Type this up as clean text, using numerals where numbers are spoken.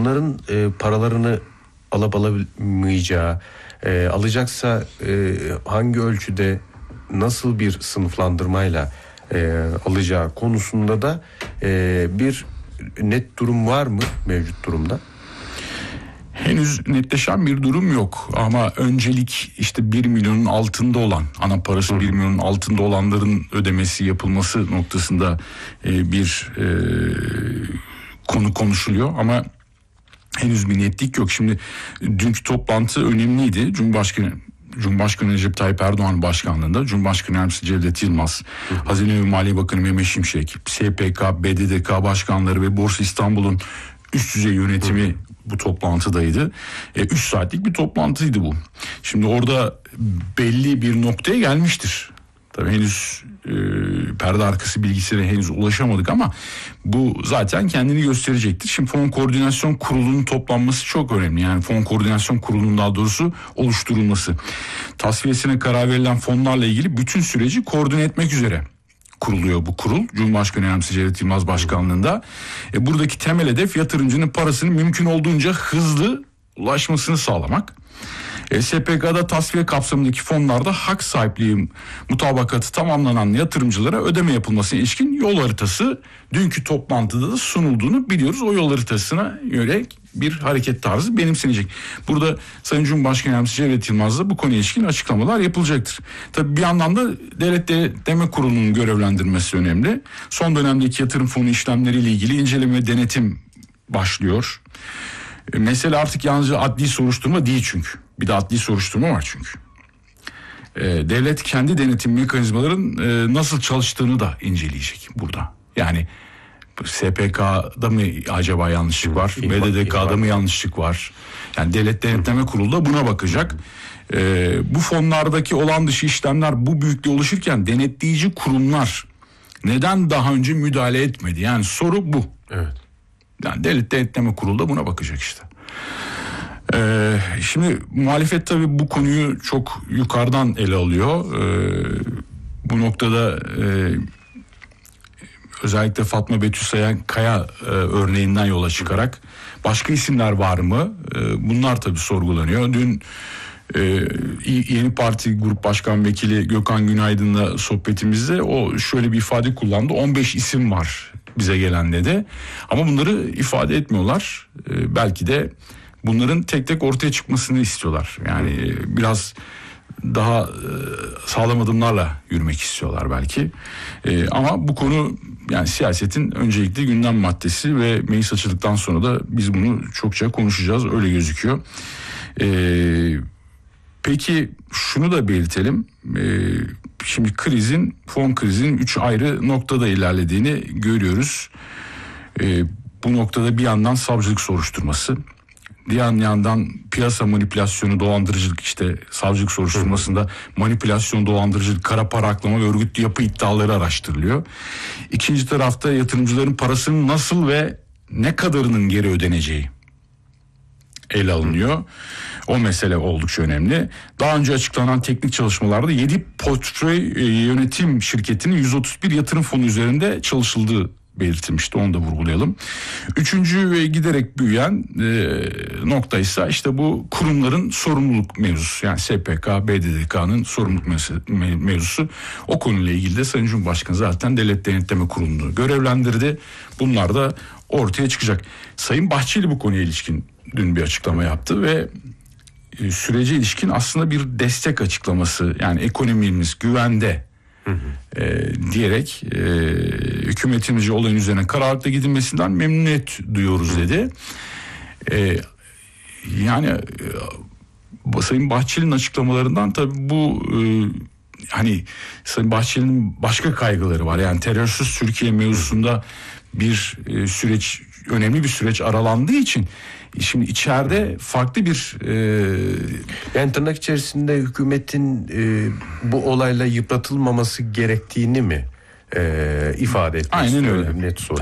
bunların paralarını alamayacağı, alacaksa hangi ölçüde, nasıl bir sınıflandırmayla alacağı konusunda da bir net durum var mı mevcut durumda? Henüz netleşen bir durum yok ama öncelik işte 1 milyonun altında olan, ana parası 1 milyonun altında olanların ödemesi yapılması noktasında bir konu konuşuluyor ama henüz bir netlik yok. Şimdi dünkü toplantı önemliydi. Cumhurbaşkanı Recep Tayyip Erdoğan başkanlığında Cumhurbaşkanı Yardımcısı Cevdet Yılmaz, Hazine ve Maliye Bakanı Mehmet Şimşek, SPK, BDDK başkanları ve Borsa İstanbul'un üst düzey yönetimi bu toplantıdaydı. 3 saatlik bir toplantıydı bu. Şimdi orada belli bir noktaya gelmiştir. Tabii henüz perde arkası bilgisine henüz ulaşamadık ama bu zaten kendini gösterecektir. Şimdi Fon Koordinasyon Kurulu'nun toplanması çok önemli. Yani Fon Koordinasyon Kurulu'nun daha doğrusu oluşturulması. Tasfiyesine karar verilen fonlarla ilgili bütün süreci koordine etmek üzere kuruluyor bu kurul. Cumhurbaşkanı Yardımcısı Cevdet Yılmaz başkanlığında. Buradaki temel hedef yatırımcının parasının mümkün olduğunca hızlı ulaşmasını sağlamak. SPK'da tasfiye kapsamındaki fonlarda hak sahipliği mutabakatı tamamlanan yatırımcılara ödeme yapılmasına ilişkin yol haritası dünkü toplantıda da sunulduğunu biliyoruz. O yol haritasına göre bir hareket tarzı benimsenecek. Burada Sayın Cumhurbaşkanı Yardımcısı Cevdet Yılmaz'la bu konuya ilişkin açıklamalar yapılacaktır. Tabii bir yandan da Devlet Denetleme Kurulu'nun görevlendirmesi önemli. Son dönemdeki yatırım fonu işlemleriyle ilgili inceleme ve denetim başlıyor. Mesele artık yalnızca adli soruşturma değil çünkü. Bir de adli soruşturma var çünkü. Devlet kendi denetim mekanizmaların nasıl çalıştığını da inceleyecek burada. Yani SPK'da mı acaba yanlışlık var? BDDK'da mı yanlışlık var? Yani Devlet Denetleme Kurulu da buna bakacak. Bu fonlardaki olan dışı işlemler bu büyüklüğe ulaşırken denetleyici kurumlar neden daha önce müdahale etmedi? Yani soru bu. Evet. Yani Devlet Denetleme Kurulu da buna bakacak işte. Şimdi muhalefet tabii bu konuyu çok yukarıdan ele alıyor. Bu noktada özellikle Fatma Betül Sayan Kaya örneğinden yola çıkarak başka isimler var mı? Bunlar tabii sorgulanıyor. Dün Yeni Parti Grup Başkan Vekili Gökhan Günaydın'la sohbetimizde o şöyle bir ifade kullandı. 15 isim var bize gelen dedi. Ama bunları ifade etmiyorlar. Belki de bunların tek tek ortaya çıkmasını istiyorlar. Yani biraz daha sağlam adımlarla yürümek istiyorlar belki. Ama bu konu yani siyasetin öncelikli gündem maddesi ve meclis açıldıktan sonra da biz bunu çokça konuşacağız. Öyle gözüküyor. Peki şunu da belirtelim. Şimdi fon krizinin 3 ayrı noktada ilerlediğini görüyoruz. Bu noktada bir yandan savcılık soruşturması, diğer yandan piyasa manipülasyonu, dolandırıcılık, işte savcılık soruşturmasında manipülasyon, dolandırıcılık, kara para aklama ve örgütlü yapı iddiaları araştırılıyor. İkinci tarafta yatırımcıların parasının nasıl ve ne kadarının geri ödeneceği ele alınıyor. O mesele oldukça önemli. Daha önce açıklanan teknik çalışmalarda 7 portföy yönetim şirketinin 131 yatırım fonu üzerinde çalışıldığı belirtilmişti. Onu da vurgulayalım. Üçüncü ve giderek büyüyen nokta ise işte bu kurumların sorumluluk mevzusu. Yani SPK, BDDK'nın sorumluluk mevzusu. O konuyla ilgili de Sayın Cumhurbaşkanı zaten Devlet Denetleme Kurulu'nu görevlendirdi. Bunlar da ortaya çıkacak. Sayın Bahçeli bu konuya ilişkin dün bir açıklama yaptı ve sürece ilişkin aslında bir destek açıklaması, yani ekonomimiz güvende diyerek hükümetimizce olayın üzerine kararlılıkla gidilmesinden memnuniyet duyuyoruz dedi. Yani Sayın Bahçeli'nin açıklamalarından tabii bu hani Sayın Bahçeli'nin başka kaygıları var. Yani terörsüz Türkiye mevzusunda bir süreç, önemli bir süreç aralandığı için şimdi içeride farklı bir yani tırnak içerisinde hükümetin bu olayla yıpratılmaması gerektiğini mi ifade etmek aynen istiyor? öyle. Net soru.